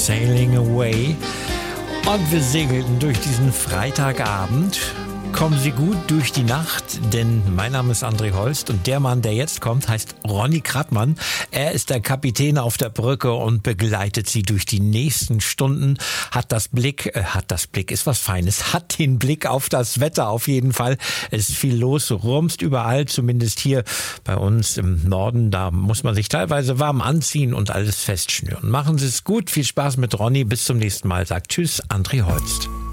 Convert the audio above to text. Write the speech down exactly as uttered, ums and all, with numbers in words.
Sailing Away. Und wir segelten durch diesen Freitagabend. Kommen Sie gut durch die Nacht, denn mein Name ist André Holst und der Mann, der jetzt kommt, heißt Ronny Krattmann. Er ist der Kapitän auf der Brücke und begleitet Sie durch die nächsten Stunden. Hat das Blick, äh, hat das Blick, ist was Feines, hat den Blick auf das Wetter auf jeden Fall. Es ist viel los, rumst überall, zumindest hier bei uns im Norden. Da muss man sich teilweise warm anziehen und alles festschnüren. Machen Sie es gut, viel Spaß mit Ronny. Bis zum nächsten Mal, sagt Tschüss, André Holst.